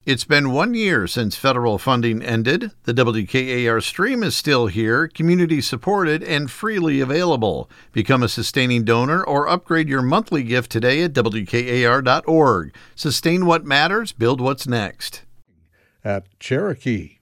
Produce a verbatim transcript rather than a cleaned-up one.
It's been one year since federal funding ended. The W K A R stream is still here, community-supported, and freely available. Become a sustaining donor or upgrade your monthly gift today at W K A R dot org. Sustain what matters, build what's next. At Cherokee.